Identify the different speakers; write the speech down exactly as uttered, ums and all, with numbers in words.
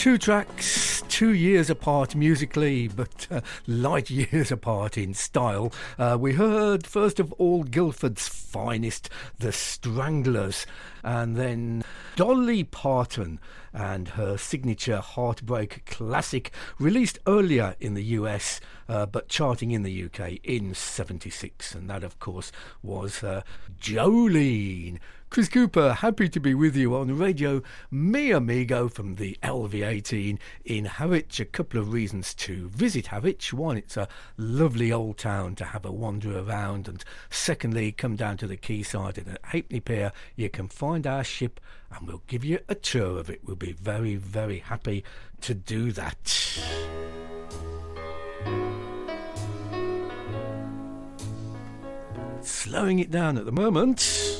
Speaker 1: Two tracks, two years apart musically, but uh, light years apart in style. Uh, we heard first of all Guildford's finest, The Stranglers, and then Dolly Parton and her signature Heartbreak classic, released earlier in the U S uh, but charting in the U K in seventy-six, and that of course was uh, Jolene. Chris Cooper, happy to be with you on Radio Mi Amigo from the L V eighteen in Harwich. A couple of reasons to visit Harwich. One, it's a lovely old town to have a wander around, and secondly, come down to the quayside and at Halfpenny Pier you can find our ship and we'll give you a tour of it. We'll be very, very happy to do that. Slowing it down at the moment.